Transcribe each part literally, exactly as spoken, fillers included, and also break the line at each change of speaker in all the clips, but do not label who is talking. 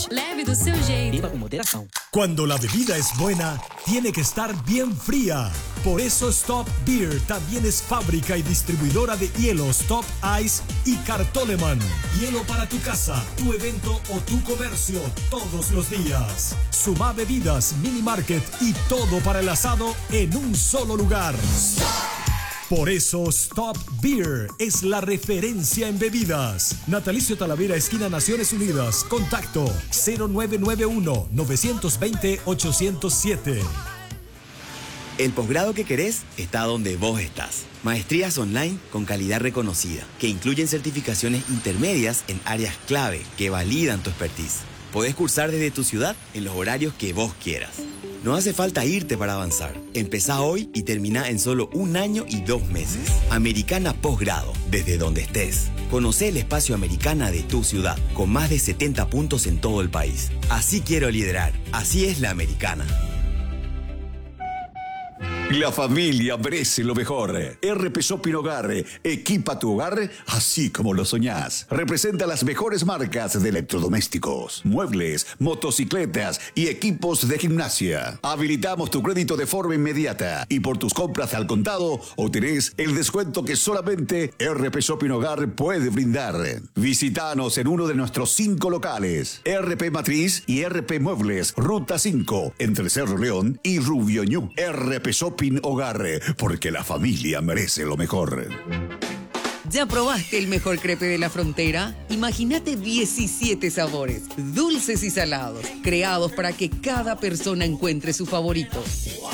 Beach. Leve do seu jeito.
Beba con moderación.
Cuando la bebida es buena, tiene que estar bien fría. Por eso Stop Beer también es fábrica y distribuidora de hielos Top Ice y Cartoleman. Hielo para tu casa, tu evento o tu comercio todos los días. Suma bebidas, mini market y todo para el asado en un solo lugar. Por eso Stop Beer es la referencia en bebidas. Natalicio Talavera, esquina Naciones Unidas. Contacto cero nueve nueve uno, nueve dos cero, ocho cero siete.
El posgrado que querés está donde vos estás. Maestrías online con calidad reconocida, que incluyen certificaciones intermedias en áreas clave que validan tu expertise. Podés cursar desde tu ciudad en los horarios que vos quieras. No hace falta irte para avanzar. Empezá hoy y termina en solo un año y dos meses. Americana Posgrado, desde donde estés. Conoce el espacio Americana de tu ciudad, con más de setenta puntos en todo el país. Así quiero liderar. Así es la Americana.
La familia merece lo mejor. R P Shopping Hogar equipa tu hogar así como lo soñás. Representa las mejores marcas de electrodomésticos, muebles, motocicletas y equipos de gimnasia. Habilitamos tu crédito de forma inmediata y por tus compras al contado obtenés el descuento que solamente R P Shopping Hogar puede brindar. Visítanos en uno de nuestros cinco locales. R P Matriz y R P Muebles, Ruta cinco, entre Cerro León y Rubio Ñu. R P Shopping Hogar, porque la familia merece lo mejor.
¿Ya probaste el mejor crepe de la frontera? Imagínate diecisiete sabores, dulces y salados, creados para que cada persona encuentre su favorito.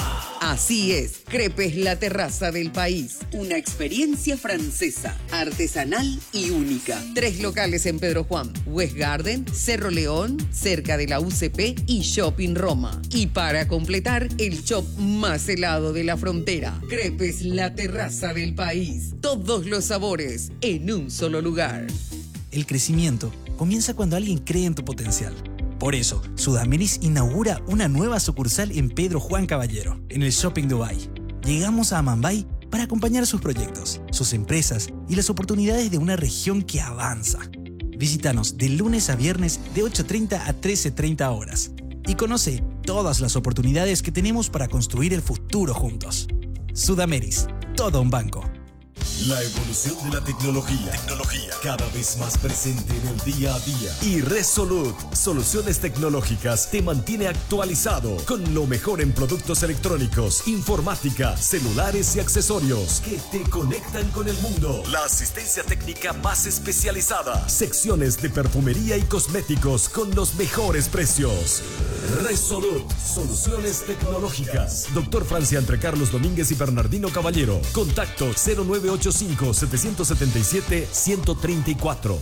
Así es, Crepes La Terraza del País. Una experiencia francesa, artesanal y única. Tres locales en Pedro Juan, West Garden, Cerro León, cerca de la U C P y Shopping Roma. Y para completar, el shop más helado de la frontera. Crepes La Terraza del País. Todos los sabores en un solo lugar.
El crecimiento comienza cuando alguien cree en tu potencial. Por eso, Sudameris inaugura una nueva sucursal en Pedro Juan Caballero, en el Shopping Dubai. Llegamos a Mumbai para acompañar sus proyectos, sus empresas y las oportunidades de una región que avanza. Visítanos de lunes a viernes de ocho treinta a trece treinta horas y conoce todas las oportunidades que tenemos para construir el futuro juntos. Sudameris, todo un banco.
La evolución de la tecnología, tecnología cada vez más presente en el día a día. Y Resolute Soluciones Tecnológicas te mantiene actualizado con lo mejor en productos electrónicos, informática, celulares y accesorios que te conectan con el mundo. La asistencia técnica más especializada, secciones de perfumería y cosméticos con los mejores precios. Resolute Soluciones Tecnológicas. Doctor Francia entre Carlos Domínguez y Bernardino Caballero. Contacto cero nueve ocho cinco, siete siete siete, uno cero tres cuatro.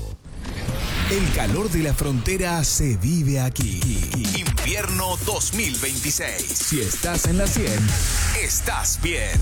El calor de la frontera se vive aquí. Invierno dos mil veintiséis. Si estás en la cien, estás bien.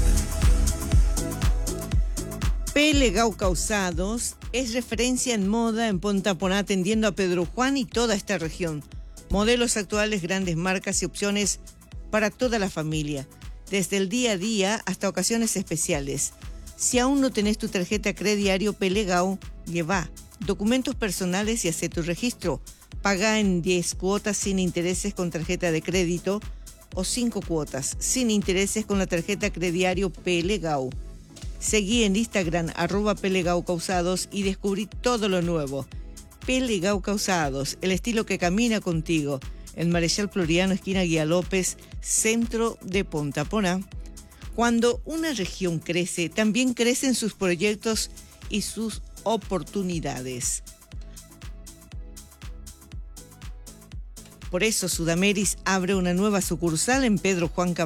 Pelegau Calzados es referencia en moda en Pontaponá, atendiendo a Pedro Juan y toda esta región. Modelos actuales, grandes marcas y opciones para toda la familia, desde el día a día hasta ocasiones especiales. Si aún no tenés tu tarjeta Crediario Pelegau, lleva documentos personales y hace tu registro. Paga en diez cuotas sin intereses con tarjeta de crédito o cinco cuotas sin intereses con la tarjeta Crediario Pelegau. Seguí en Instagram arroba Pelegau Calzados y descubrí todo lo nuevo. Pelegau Calzados, el estilo que camina contigo. En Marechal Floriano, esquina Guía López, centro de Pontaponá. Cuando una región crece, también crecen sus proyectos y sus oportunidades. Por eso Sudameris abre una nueva sucursal en Pedro Juan Caballero.